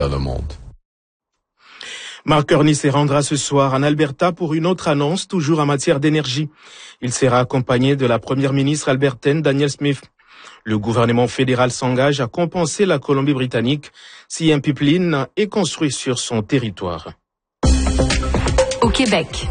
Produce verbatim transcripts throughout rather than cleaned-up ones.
dans le monde. Mark Carney se rendra ce soir en Alberta pour une autre annonce, toujours en matière d'énergie. Il sera accompagné de la première ministre albertaine Danielle Smith. Le gouvernement fédéral s'engage à compenser la Colombie-Britannique si un pipeline est construit sur son territoire. Au Québec.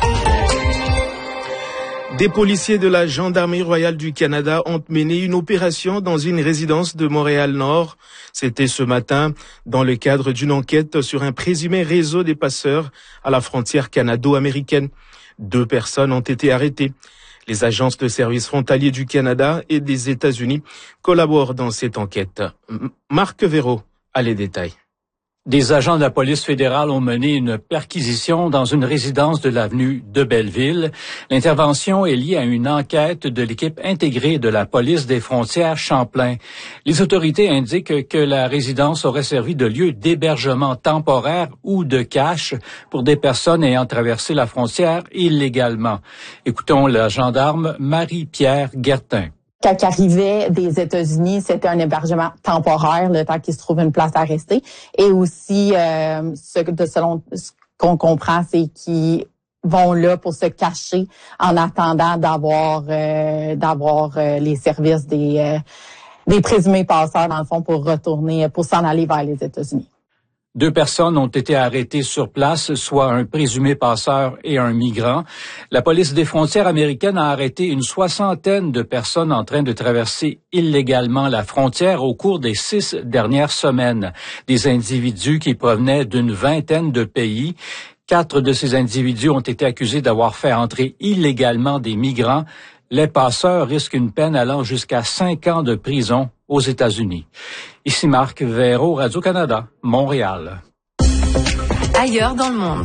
Des policiers de la Gendarmerie royale du Canada ont mené une opération dans une résidence de Montréal-Nord. C'était ce matin dans le cadre d'une enquête sur un présumé réseau des passeurs à la frontière canado-américaine. Deux personnes ont été arrêtées. Les agences de services frontaliers du Canada et des États-Unis collaborent dans cette enquête. Marc Véraud a les détails. Des agents de la police fédérale ont mené une perquisition dans une résidence de l'avenue de Belleville. L'intervention est liée à une enquête de l'équipe intégrée de la police des frontières Champlain. Les autorités indiquent que la résidence aurait servi de lieu d'hébergement temporaire ou de cache pour des personnes ayant traversé la frontière illégalement. Écoutons la gendarme Marie-Pierre Guertin. Quand il arrivait des États-Unis, c'était un hébergement temporaire, le temps qu'il se trouve une place à rester. Et aussi, euh, ce, de, selon ce qu'on comprend, c'est qu'ils vont là pour se cacher en attendant d'avoir euh, d'avoir euh, les services des, euh, des présumés passeurs, dans le fond, pour retourner, pour s'en aller vers les États-Unis. Deux personnes ont été arrêtées sur place, soit un présumé passeur et un migrant. La police des frontières américaines a arrêté une soixantaine de personnes en train de traverser illégalement la frontière au cours des six dernières semaines. Des individus qui provenaient d'une vingtaine de pays. Quatre de ces individus ont été accusés d'avoir fait entrer illégalement des migrants. Les passeurs risquent une peine allant jusqu'à cinq ans de prison aux États-Unis. Ici Marc Véraud, Radio-Canada, Montréal. Ailleurs dans le monde.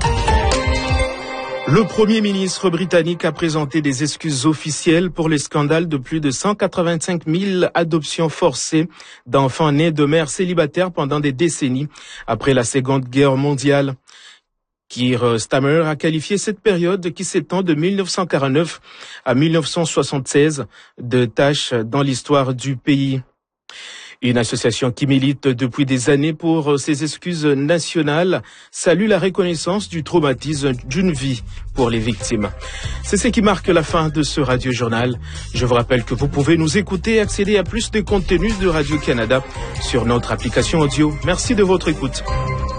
Le Premier ministre britannique a présenté des excuses officielles pour les scandales de plus de cent quatre-vingt-cinq mille adoptions forcées d'enfants nés de mères célibataires pendant des décennies après la Seconde Guerre mondiale. Keir Starmer a qualifié cette période qui s'étend de mille neuf cent quarante-neuf à mille neuf cent soixante-seize de tâche dans l'histoire du pays. Une association qui milite depuis des années pour ces excuses nationales salue la reconnaissance du traumatisme d'une vie pour les victimes. C'est ce qui marque la fin de ce Radio-Journal. Je vous rappelle que vous pouvez nous écouter et accéder à plus de contenus de Radio-Canada sur notre application audio. Merci de votre écoute.